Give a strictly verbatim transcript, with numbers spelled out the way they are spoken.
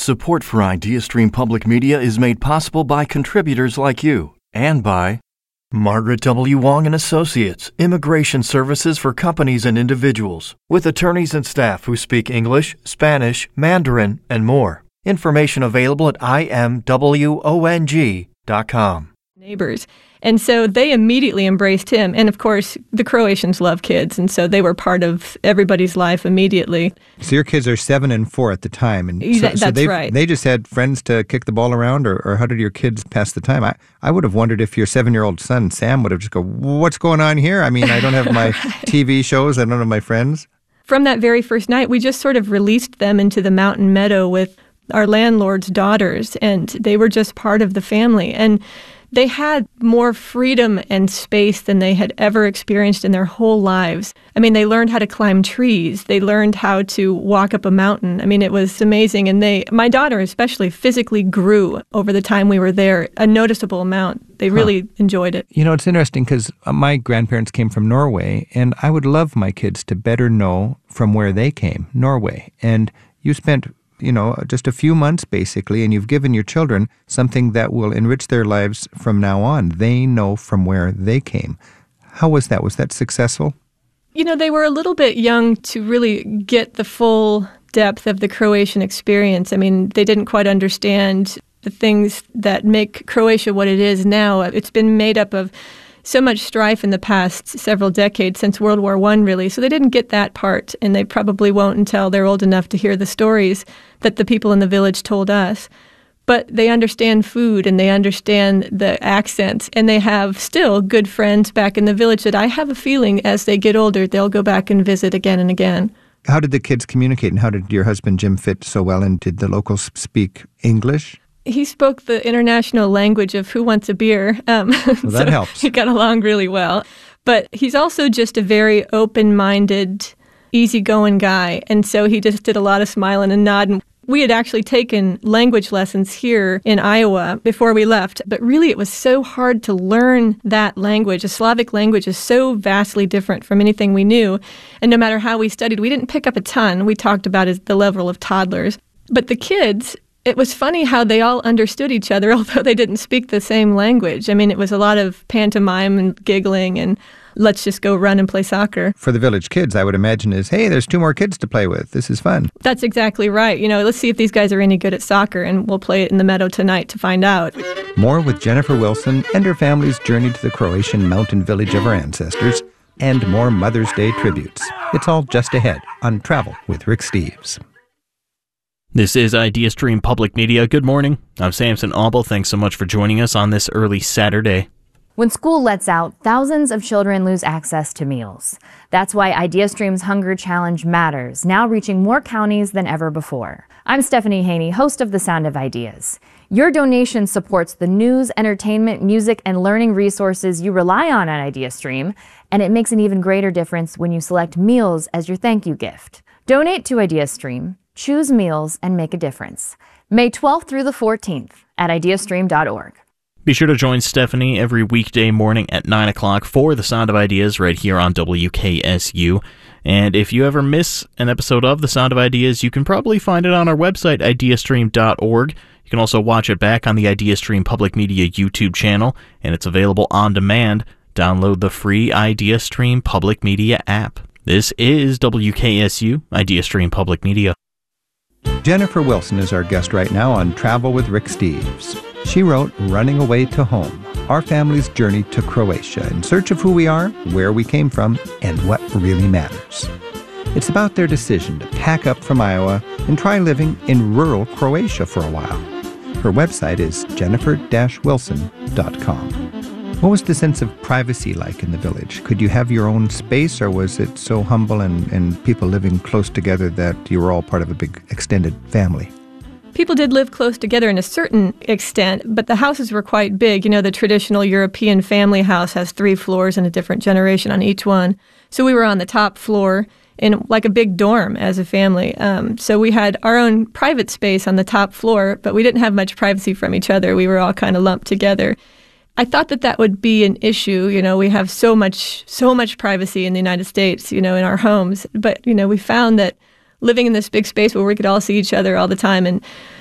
Support for IdeaStream Public Media is made possible by contributors like you and by Margaret W. Wong and Associates, Immigration Services for Companies and Individuals, with attorneys and staff who speak English, Spanish, Mandarin, and more. Information available at I M W O N G dot com. Neighbors. And so they immediately embraced him. And of course, the Croatians love kids, and so they were part of everybody's life immediately. So your kids are seven and four at the time. And so, That's so they, right. They just had friends to kick the ball around, or, or how did your kids pass the time? I, I would have wondered if your seven-year-old son, Sam, would have just go, what's going on here? I mean, I don't have my T V shows, I don't have my friends. From that very first night, we just sort of released them into the mountain meadow with our landlord's daughters, and they were just part of the family. And they had more freedom and space than they had ever experienced in their whole lives. I mean, they learned how to climb trees. They learned how to walk up a mountain. I mean, it was amazing. And they, my daughter especially, physically grew over the time we were there, a noticeable amount. They really huh. enjoyed it. You know, it's interesting because my grandparents came from Norway, and I would love my kids to better know from where they came, Norway. And you spent you know, just a few months basically, and you've given your children something that will enrich their lives from now on. They know from where they came. How was that? Was that successful? You know, they were a little bit young to really get the full depth of the Croatian experience. I mean, they didn't quite understand the things that make Croatia what it is now. It's been made up of so much strife in the past several decades, since World War One, really. So they didn't get that part, and they probably won't until they're old enough to hear the stories that the people in the village told us. But they understand food, and they understand the accents, and they have still good friends back in the village that I have a feeling as they get older, they'll go back and visit again and again. How did the kids communicate, and how did your husband Jim fit so well, and did the locals speak English? He spoke the international language of who wants a beer. Um, well, that so helps. He got along really well. But he's also just a very open-minded, easygoing guy. And so he just did a lot of smiling and nodding. We had actually taken language lessons here in Iowa before we left. But really, it was so hard to learn that language. A Slavic language is so vastly different from anything we knew. And no matter how we studied, we didn't pick up a ton. We talked about is the level of toddlers. But the kids, it was funny how they all understood each other, although they didn't speak the same language. I mean, it was a lot of pantomime and giggling and let's just go run and play soccer. For the village kids, I would imagine is, hey, there's two more kids to play with. This is fun. That's exactly right. You know, let's see if these guys are any good at soccer, and we'll play it in the meadow tonight to find out. More with Jennifer Wilson and her family's journey to the Croatian mountain village of her ancestors, and more Mother's Day tributes. It's all just ahead on Travel with Rick Steves. This is IdeaStream Public Media. Good morning. I'm Samson Auble. Thanks so much for joining us on this early Saturday. When school lets out, thousands of children lose access to meals. That's why IdeaStream's Hunger Challenge matters, now reaching more counties than ever before. I'm Stephanie Haney, host of The Sound of Ideas. Your donation supports the news, entertainment, music, and learning resources you rely on at IdeaStream, and it makes an even greater difference when you select meals as your thank you gift. Donate to IdeaStream. Choose meals and make a difference. May twelfth through the fourteenth at ideastream dot org. Be sure to join Stephanie every weekday morning at nine o'clock for The Sound of Ideas right here on W K S U. And if you ever miss an episode of The Sound of Ideas, you can probably find it on our website, ideastream dot org. You can also watch it back on the IdeaStream Public Media YouTube channel, and it's available on demand. Download the free IdeaStream Public Media app. This is W K S U, IdeaStream Public Media. Jennifer Wilson is our guest right now on Travel with Rick Steves. She wrote Running Away to Home, our family's journey to Croatia in search of who we are, where we came from, and what really matters. It's about their decision to pack up from Iowa and try living in rural Croatia for a while. Her website is jennifer dash wilson dot com. What was the sense of privacy like in the village? Could you have your own space, or was it so humble and, and people living close together that you were all part of a big extended family? People did live close together in a certain extent, but the houses were quite big. You know, the traditional European family house has three floors and a different generation on each one. So we were on the top floor in like a big dorm as a family. Um, so we had our own private space on the top floor, but we didn't have much privacy from each other. We were all kind of lumped together. I thought that that would be an issue. You know, we have so much, so much privacy in the United States, you know, in our homes. But, you know, we found that living in this big space where we could all see each other all the time and